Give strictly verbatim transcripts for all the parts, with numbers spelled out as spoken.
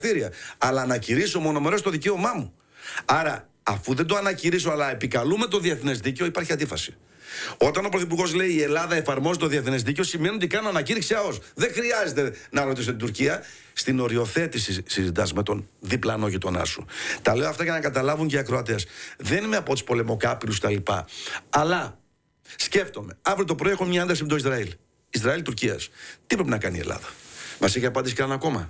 Αλλά ανακηρύσω μονομερώς το δικαίωμά μου. Άρα, αφού δεν το ανακηρύσω, αλλά επικαλούμε το διεθνές δίκαιο, υπάρχει αντίφαση. Όταν ο Πρωθυπουργός λέει η Ελλάδα εφαρμόζει το διεθνές δίκαιο, σημαίνει ότι κάνω ανακήρυξη ΑΟΣ. Δεν χρειάζεται να ρωτήσω την Τουρκία. Στην οριοθέτηση συζητάς με τον διπλανό γειτονά σου. Τα λέω αυτά για να καταλάβουν και οι ακροατές. Δεν είμαι από τους πολεμοκάπηλους κτλ. Αλλά σκέφτομαι, αύριο το πρωί έχω μια ένταση με το Ισραήλ. Ισραήλ-Τουρκίας. Τι πρέπει να κάνει η Ελλάδα? Μας έχει απαντήσει κανένα ακόμα?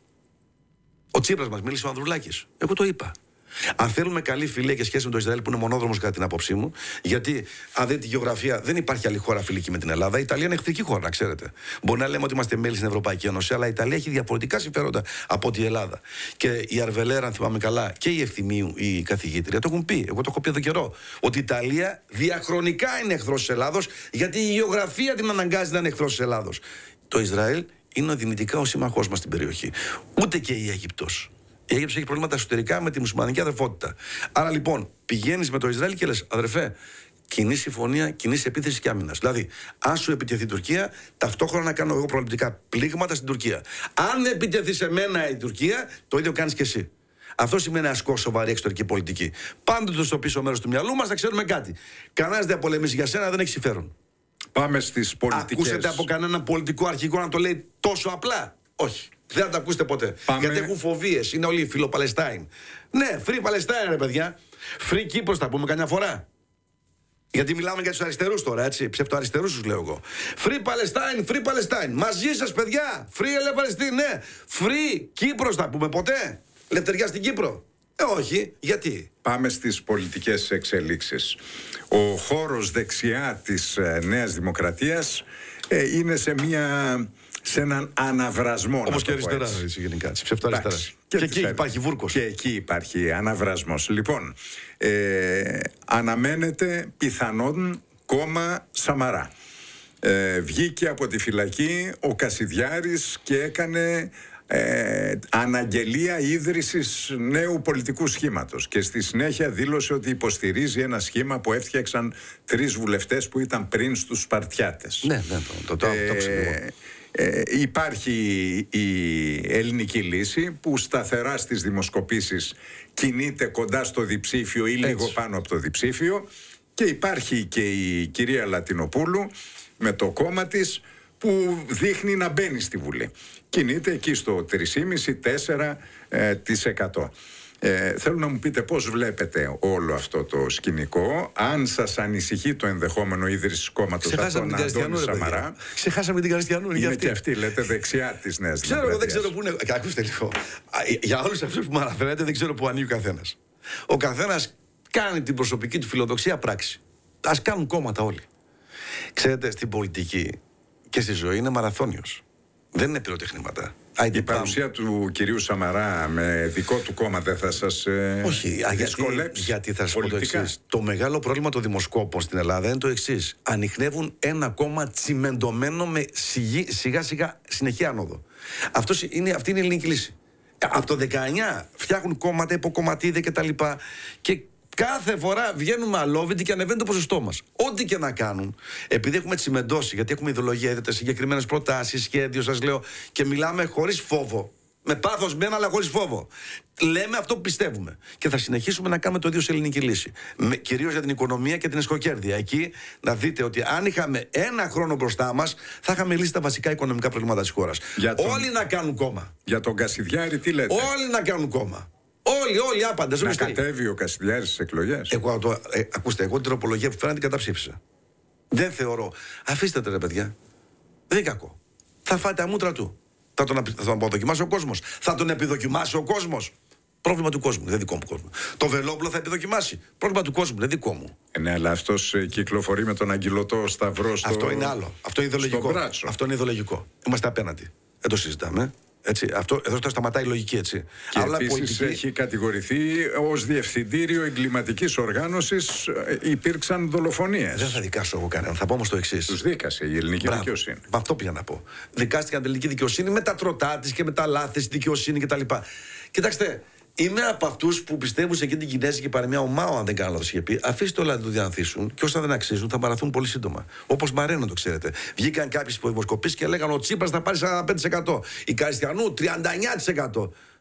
Ο Τσίπρας μας μίλησε, ο Ανδρουλάκης. Εγώ το είπα. Αν θέλουμε καλή φιλία και σχέση με το Ισραήλ, που είναι μονόδρομος κατά την άποψή μου, γιατί αν δείτε τη γεωγραφία, δεν υπάρχει άλλη χώρα φιλική με την Ελλάδα. Η Ιταλία είναι εχθρική χώρα, να ξέρετε. Μπορεί να λέμε ότι είμαστε μέλη στην Ευρωπαϊκή Ένωση, αλλά η Ιταλία έχει διαφορετικά συμφέροντα από τη Ελλάδα. Και η Αρβελέρα, αν θυμάμαι καλά, και η Ευθυμίου, η καθηγήτρια, το έχουν πει. Εγώ το έχω πει εδώ καιρό. Ότι η Ιταλία διαχρονικά είναι εχθρός της Ελλάδος, γιατί η γεωγραφία την αναγκάζει να είναι εχθρός της Ελλάδος. Το Ισραήλ είναι δυνητικά ο σύμμαχός μας στην περιοχή. Ούτε και η Αίγυπτος. Η Αίγυπτος έχει προβλήματα εσωτερικά με τη μουσουλμανική αδερφότητα. Άρα λοιπόν πηγαίνεις με το Ισραήλ και λες, αδερφέ, κοινή συμφωνία, κοινή επίθεση και άμυνας. Δηλαδή, αν σου επιτεθεί η Τουρκία, ταυτόχρονα να κάνω εγώ προληπτικά πλήγματα στην Τουρκία. Αν επιτεθεί σε μένα η Τουρκία, το ίδιο κάνεις και εσύ. Αυτό σημαίνει ασκώ σοβαρή εξωτερική πολιτική. Πάντοτε στο πίσω μέρος του μυαλού μας να ξέρουμε κάτι. Κανένας δεν πολεμήσει για σένα, δεν έχει συμφέρον. Πάμε στις πολιτικές. Ακούσετε από κανένα πολιτικό αρχηγό να το λέει τόσο απλά? Όχι. Δεν θα τα ακούσετε ποτέ. Πάμε... Γιατί έχουν φοβίες. Είναι όλοι φιλοπαλαιστάιν. Ναι, free Palestine, ρε παιδιά. Free Κύπρος θα πούμε καμιά φορά. Γιατί μιλάμε για τους αριστερούς τώρα, έτσι. Ψευτοαριστερούς τους λέω εγώ. Free Palestine, free Palestine. Μαζί σας, παιδιά. Free Ele Palestine, ναι. Free Κύπρος θα πούμε ποτέ? Λευτεριά στην Κύπρο? Ε, όχι. Γιατί? Πάμε στις πολιτικές εξελίξεις. Ο χώρος δεξιά της ε, Νέας Δημοκρατίας ε, είναι σε μια... σε έναν αναβρασμό. Όπως και αριστερά, έτσι, γενικά. Ψευτοαριστερά. Και, και εκεί υπάρχει βούρκος. Και εκεί υπάρχει αναβρασμός. Λοιπόν, ε, αναμένεται πιθανόν κόμμα Σαμαρά. Ε, βγήκε από τη φυλακή ο Κασιδιάρης και έκανε ε, αναγγελία ίδρυσης νέου πολιτικού σχήματος. Και στη συνέχεια δήλωσε ότι υποστηρίζει ένα σχήμα που έφτιαξαν τρεις βουλευτές που ήταν πριν στους Σπαρτιάτες. Ναι, ναι, το, το, το, ε, το ξέρω. Ε, υπάρχει η ελληνική λύση που σταθερά στις δημοσκοπήσεις κινείται κοντά στο διψήφιο ή Έτσι. λίγο πάνω από το διψήφιο, και υπάρχει και η κυρία Λατινοπούλου με το κόμμα της που δείχνει να μπαίνει στη Βουλή. Κινείται εκεί στο τρία κόμμα πέντε με τέσσερα τοις εκατό. Ε, θέλω να μου πείτε πώς βλέπετε όλο αυτό το σκηνικό, αν σας ανησυχεί το ενδεχόμενο ίδρυσης κόμματος από τον Αντώνη Σαμαρά. Ξεχάσαμε την Καριστιανού. Είναι αυτή. Και αυτή, λέτε, δεξιά της Νέας Ξέρω, Δημοκρατίας. δεν ξέρω πού είναι. Και ακούστε λίγο. Για όλους αυτούς που μου αναφέρετε, δεν ξέρω πού ανήκει ο καθένας. Ο καθένας κάνει την προσωπική του φιλοδοξία πράξη. Ας κάνουν κόμματα όλοι. Ξέρετε, στην πολιτική και στη ζωή είναι μαραθώνιος. Δεν είναι πυροτεχνήματα. Η παρουσία του κυρίου Σαμαρά με δικό του κόμμα δεν θα σας ε, Όχι, δυσκολέψει? γιατί, γιατί θα σας πω το εξής. Το μεγάλο πρόβλημα των δημοσκόπων στην Ελλάδα είναι το εξής. Ανιχνεύουν ένα κόμμα τσιμεντωμένο με σιγά σιγά συνεχή άνοδο. Αυτός είναι, αυτή είναι η ελληνική λύση. Από το δεκαεννιά φτιάχνουν κόμματα, υποκομματίδια κτλ. Και κάθε φορά βγαίνουμε αλόβητοι και ανεβαίνει το ποσοστό μας. Ό,τι και να κάνουν, επειδή έχουμε τσιμεντώσει, γιατί έχουμε ιδεολογία, είδατε συγκεκριμένες προτάσεις, σχέδιο, σας λέω, και μιλάμε χωρίς φόβο. Με πάθος μένα, αλλά χωρίς φόβο. Λέμε αυτό που πιστεύουμε. Και θα συνεχίσουμε να κάνουμε το ίδιο σε ελληνική λύση. Κυρίως για την οικονομία και την εσκοκέρδεια. Εκεί να δείτε ότι αν είχαμε ένα χρόνο μπροστά μας, θα είχαμε λύσει τα βασικά οικονομικά προβλήματα της χώρας. Τον... Όλοι να κάνουν κόμμα. Για τον Κασιδιάρη, τι λέτε? Όλοι να κάνουν κόμμα. Όλοι, όλοι άπαντες. Να κατέβει ο Κασιδιάρης στις εκλογές. Εγώ, το, ε, ακούστε, εγώ την τροπολογία που φέραν την καταψήφισα. Δεν θεωρώ. Αφήστε το, ρε παιδιά. Δεν είναι κακό. Θα φάτε τα μούτρα του. Θα τον, θα τον αποδοκιμάσει ο κόσμος. Θα τον επιδοκιμάσει ο κόσμος. Πρόβλημα του κόσμου, δεν δικό μου κόσμο. Το Βελόπουλο θα επιδοκιμάσει. Πρόβλημα του κόσμου, δεν δικό μου. Ε, ναι, αλλά αυτός ε, κυκλοφορεί με τον αγγυλωτό σταυρό στο... Αυτό είναι άλλο. Αυτό είναι ιδεολογικό. Αυτό είναι ιδεολογικό. Είμαστε απέναντι. Δεν το συζητάμε. Έτσι, αυτό, εδώ το σταματάει η λογική, έτσι. Και αλλά επίσης πολιτική... έχει κατηγορηθεί ως διευθυντήριο εγκληματικής οργάνωσης, υπήρξαν δολοφονίες. Δεν θα δικάσω εγώ κανέναν. Θα πω όμως το εξής. Τους δίκασε η ελληνική Μπράβο. δικαιοσύνη. Με αυτό πήγα να πω. Δικάστηκαν την ελληνική δικαιοσύνη με τα τροτά της και με τα λάθη στη δικαιοσύνη κτλ. Κοιτάξτε, είμαι από αυτούς που πιστεύουν σε εκείνη την κινέζικη παροιμία. Ο Μάο, αν δεν κάνω λάθος, είχε πει: αφήστε όλα να το διανθίσουν και όσα δεν αξίζουν θα μαραθούν πολύ σύντομα. Όπως Μαρένο, το ξέρετε. Βγήκαν κάποιοι υποδημοσκοπήσεις και λέγανε: ο Τσίπρας θα πάρει σαράντα πέντε τοις εκατό. Η Καριστιανού τριάντα εννιά τοις εκατό.